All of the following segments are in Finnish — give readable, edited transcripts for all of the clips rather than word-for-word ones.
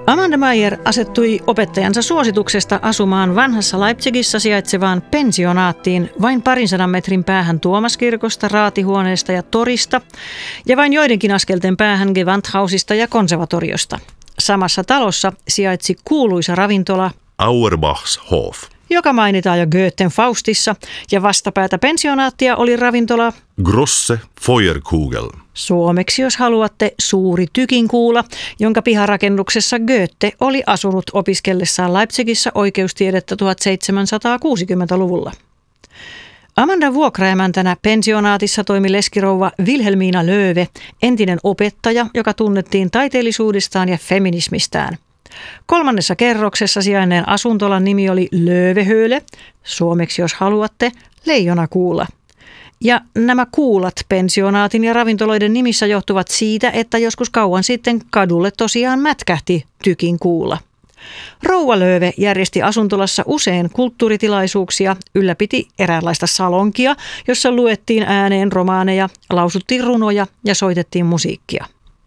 Amanda Meyer asettui opettajansa suosituksesta asumaan vanhassa Leipzigissä sijaitsevaan pensionaattiin vain 200 metrin päähän Tuomaskirkosta, raatihuoneesta ja torista ja vain joidenkin askelten päähän Gewandhausista ja konservatoriosta. Samassa talossa sijaitsi kuuluisa ravintola Auerbachs Hof, joka mainitaan jo Goethen Faustissa, ja vastapäätä pensionaattia oli ravintola Grosse Feuerkugel. Suomeksi, jos haluatte, suuri tykinkuula, jonka piharakennuksessa Goethe oli asunut opiskellessaan Leipzigissä oikeustiedettä 1760-luvulla. Amandan vuokraemäntänä pensionaatissa toimi leskirouva Wilhelmina Löwe, entinen opettaja, joka tunnettiin taiteellisuudestaan ja feminismistään. 3. kerroksessa sijainneen asuntolan nimi oli Löwehöhle, suomeksi jos haluatte, leijonakuula. Ja nämä kuulat pensionaatin ja ravintoloiden nimissä johtuvat siitä, että joskus kauan sitten kadulle tosiaan mätkähti tykin kuula. Rouva Löwe järjesti asuntolassa usein kulttuuritilaisuuksia, ylläpiti eräänlaista salonkia, jossa luettiin ääneen romaaneja, lausuttiin runoja ja soitettiin musiikkia.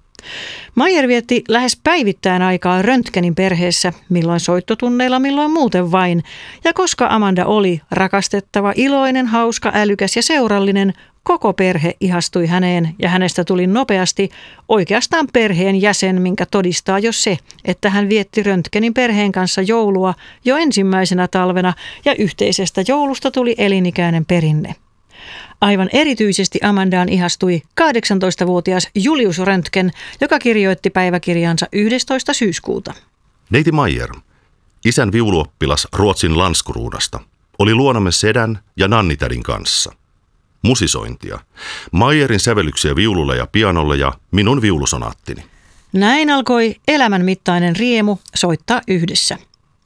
Meyer vietti lähes päivittäin aikaa Röntgenin perheessä, milloin soittotunneilla, milloin muuten vain. Ja koska Amanda oli rakastettava, iloinen, hauska, älykäs ja seurallinen, koko perhe ihastui häneen ja hänestä tuli nopeasti oikeastaan perheen jäsen, minkä todistaa jo se, että hän vietti Röntgenin perheen kanssa joulua jo ensimmäisenä talvena ja yhteisestä joulusta tuli elinikäinen perinne. Aivan erityisesti Amandaan ihastui 18-vuotias Julius Röntgen, joka kirjoitti päiväkirjaansa 11. syyskuuta. Neiti Meyer, isän viuluoppilas Ruotsin Landskronasta, oli luonamme sedän ja nannitädin kanssa. Musisointia, Meyerin sävellyksiä viululle ja pianolle ja minun viulusonaattini. Näin alkoi elämänmittainen riemu soittaa yhdessä.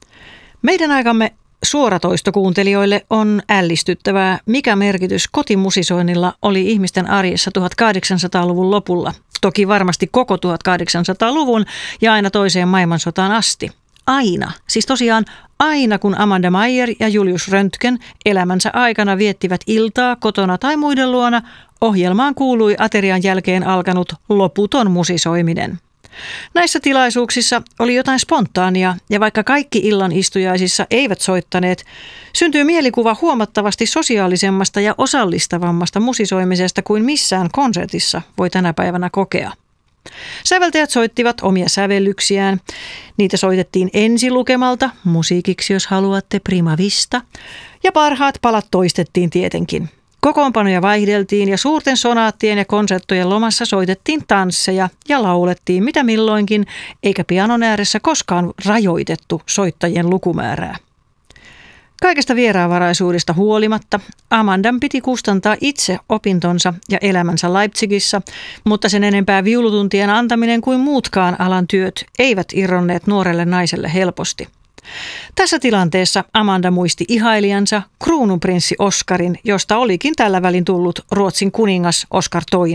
Meidän aikamme suoratoistokuuntelijoille on ällistyttävää, mikä merkitys kotimusisoinnilla oli ihmisten arjessa 1800-luvun lopulla. Toki varmasti koko 1800-luvun ja aina toiseen maailmansotaan asti. Aina, siis tosiaan aina kun Amanda Meyer ja Julius Röntgen elämänsä aikana viettivät iltaa kotona tai muiden luona, ohjelmaan kuului aterian jälkeen alkanut loputon musisoiminen. Näissä tilaisuuksissa oli jotain spontaania ja vaikka kaikki illan istujaisissa eivät soittaneet, syntyy mielikuva huomattavasti sosiaalisemmasta ja osallistavammasta musisoimisesta kuin missään konsertissa voi tänä päivänä kokea. Säveltäjät soittivat omia sävellyksiään. Niitä soitettiin ensilukemalta, musiikiksi jos haluatte, prima vista, ja parhaat palat toistettiin tietenkin. Kokoonpanoja vaihdeltiin ja suurten sonaattien ja konserttojen lomassa soitettiin tansseja ja laulettiin mitä milloinkin, eikä pianon ääressä koskaan rajoitettu soittajien lukumäärää. Kaikesta vieraanvaraisuudesta huolimatta Amandan piti kustantaa itse opintonsa ja elämänsä Leipzigissä, mutta sen enempää viulutuntien antaminen kuin muutkaan alan työt eivät irronneet nuorelle naiselle helposti. Tässä tilanteessa Amanda muisti ihailijansa kruununprinssi Oskarin, josta olikin tällä välin tullut Ruotsin kuningas Oskar II.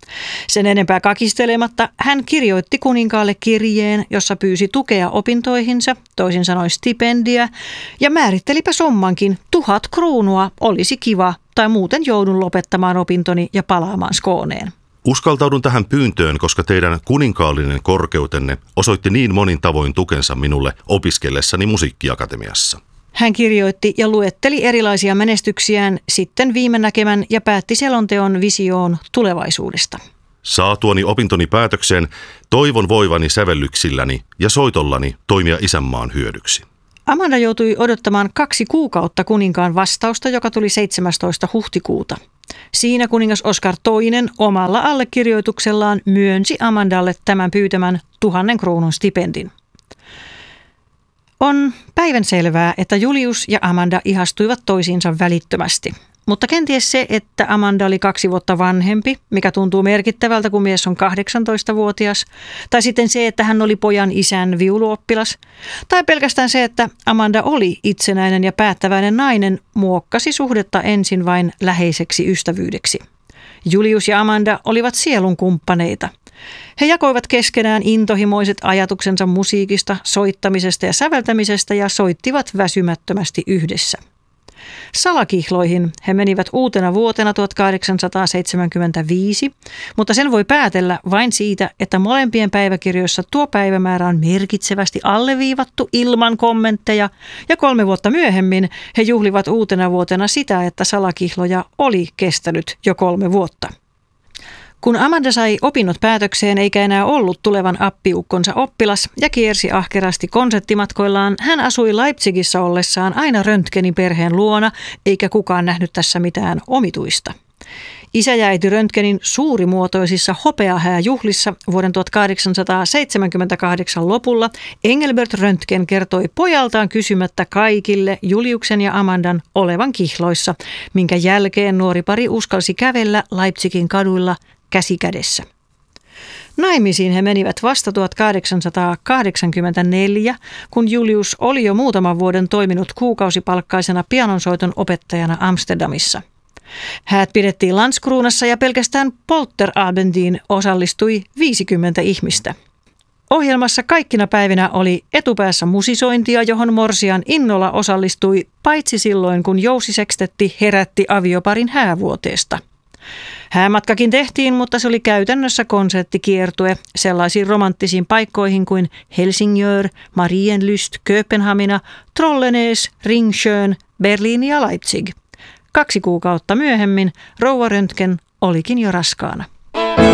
Sen enempää kakistelematta hän kirjoitti kuninkaalle kirjeen, jossa pyysi tukea opintoihinsa, toisin sanoen stipendiä, ja määrittelipä summankin 1000 kruunua olisi kiva tai muuten joudun lopettamaan opintoni ja palaamaan Skåneen. Uskaltaudun tähän pyyntöön, koska teidän kuninkaallinen korkeutenne osoitti niin monin tavoin tukensa minulle opiskellessani musiikkiakatemiassa. Hän kirjoitti ja luetteli erilaisia menestyksiään, sitten viime näkemän ja päätti selonteon visioon tulevaisuudesta. Saatuani opintoni päätökseen, toivon voivani sävellyksilläni ja soitollani toimia isänmaan hyödyksi. Amanda joutui odottamaan 2 kuukautta kuninkaan vastausta, joka tuli 17. huhtikuuta. Siinä kuningas Oskar II omalla allekirjoituksellaan myönsi Amandalle tämän pyytämän 1000 kruunun stipendin. On päivänselvää, että Julius ja Amanda ihastuivat toisiinsa välittömästi. Mutta kenties se, että Amanda oli 2 vuotta vanhempi, mikä tuntuu merkittävältä, kun mies on 18-vuotias, tai sitten se, että hän oli pojan isän viuluoppilas, tai pelkästään se, että Amanda oli itsenäinen ja päättäväinen nainen, muokkasi suhdetta ensin vain läheiseksi ystävyydeksi. Julius ja Amanda olivat sielunkumppaneita. He jakoivat keskenään intohimoiset ajatuksensa musiikista, soittamisesta ja säveltämisestä ja soittivat väsymättömästi yhdessä. Salakihloihin he menivät uutena vuotena 1875, mutta sen voi päätellä vain siitä, että molempien päiväkirjoissa tuo päivämäärä on merkitsevästi alleviivattu ilman kommentteja, ja 3 vuotta myöhemmin he juhlivat uutena vuotena sitä, että salakihloja oli kestänyt jo 3 vuotta. Kun Amanda sai opinnot päätökseen eikä enää ollut tulevan appiukkonsa oppilas ja kiersi ahkerasti konserttimatkoillaan, hän asui Leipzigissä ollessaan aina Röntgenin perheen luona, eikä kukaan nähnyt tässä mitään omituista. Isä ja äiti Röntgenin suurimuotoisissa hopeahääjuhlissa vuoden 1878 lopulla Engelbert Röntgen kertoi pojaltaan kysymättä kaikille Juliuksen ja Amandan olevan kihloissa, minkä jälkeen nuori pari uskalsi kävellä Leipzigin kaduilla käsi kädessä. Naimisiin he menivät vasta 1884, kun Julius oli jo muutaman vuoden toiminut kuukausipalkkaisena pianonsoiton opettajana Amsterdamissa. Häät pidettiin Landskronassa ja pelkästään polterabendiin osallistui 50 ihmistä. Ohjelmassa kaikkina päivinä oli etupäässä musisointia, johon morsian innolla osallistui, paitsi silloin kun jousisekstetti herätti avioparin häävuoteesta. Häämatkakin tehtiin, mutta se oli käytännössä konserttikiertue sellaisiin romanttisiin paikkoihin kuin Helsingör, Marienlyst, Kööpenhamina, Trollenes, Ringsjön, Berliin ja Leipzig. 2 kuukautta myöhemmin rouva Röntgen olikin jo raskaana.